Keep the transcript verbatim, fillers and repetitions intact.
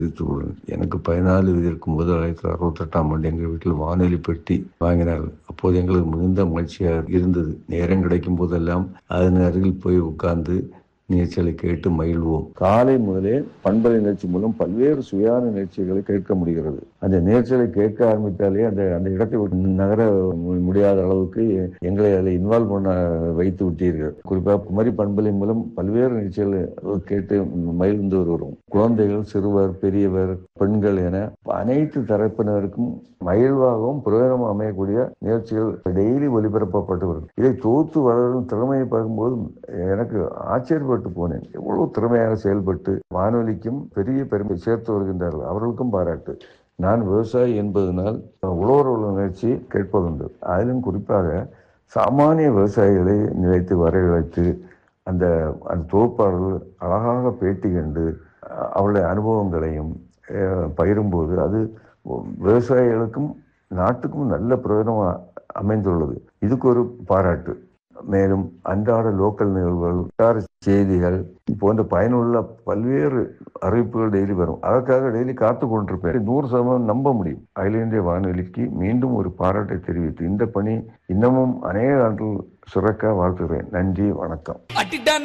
எனக்கு பதினாலு வயது இருக்கும்போது ஆயிரத்தி தொள்ளாயிரத்தி அறுபத்தெட்டாம் ஆண்டு எங்கள் வீட்டில் வானொலி பெட்டி வாங்கினார்கள். அப்போது எங்களுக்கு மிகுந்த மகிழ்ச்சியாக இருந்தது. நேரம் கிடைக்கும் போதெல்லாம் அதன் அருகில் போய் உட்கார்ந்து நிகழ்ச்சிகளை கேட்டு மகிழ்வோம். காலை முதலே பண்பலை நிகழ்ச்சி மூலம் பல்வேறு சுயான நிகழ்ச்சிகளை கேட்க முடிகிறது. அந்த நிகழ்ச்சிகளை கேட்க ஆரம்பித்தாலே அந்த அந்த இடத்தை விட்டு நகர முடியாத அளவுக்கு எங்களை அதை இன்வால்வ் பண்ண வைத்து விட்டீர்கள். குறிப்பாக குமரி பண்பலை மூலம் பல்வேறு நிகழ்ச்சிகளை கேட்டு மகிழ்ந்து வருகிறோம். குழந்தைகள், சிறுவர், பெரியவர், பெண்கள் என அனைத்து தரப்பினருக்கும் மகிழ்வாகவும் பிரயோஜனம் அமையக்கூடிய நிகழ்ச்சிகள் டெய்லி ஒலிபரப்பப்பட்டு வரும். இதை தொகுத்து வளரும் திறமையை பார்க்கும்போது எனக்கு ஆச்சரியப்பட்டு போனேன். எவ்வளவு திறமையாக செயல்பட்டு வானொலிக்கும் பெரிய பெருமை சேர்த்து வருகின்றார்கள். அவர்களுக்கும் பாராட்டு. நான் விவசாயி என்பதனால் உழவர் உள்ள நிகழ்ச்சி கேட்பதுண்டு. அதிலும் குறிப்பாக சாமானிய விவசாயிகளை நிலைத்து வரவழைத்து அந்த அந்த தொகுப்பாளர்கள் அழகாக பேட்டி கண்டு அவருடைய அனுபவங்களையும் பகிரும்போது அது விவசாயிகளுக்கும் நாட்டுக்கும் நல்ல பிரயோஜனம் அமைந்துள்ளது. இதுக்கு ஒரு பாராட்டு. மேலும் அன்றாட லோக்கல் நிகழ்வுகள், வட்டார செய்திகள் போன்ற பயனுள்ள பல்வேறு அறிவிப்புகள் டெய்லி வரும். அதற்காக டெய்லி காத்து கொண்டிருப்பேன். நூறு சதவீதம் நம்ப முடியும். அகில இந்திய வானொலிக்கு மீண்டும் ஒரு பாராட்டை தெரிவித்து இந்த பணி இன்னமும் அநேக ஆண்டுகள் சிறக்க வாழ்த்துகிறேன். நன்றி, வணக்கம்.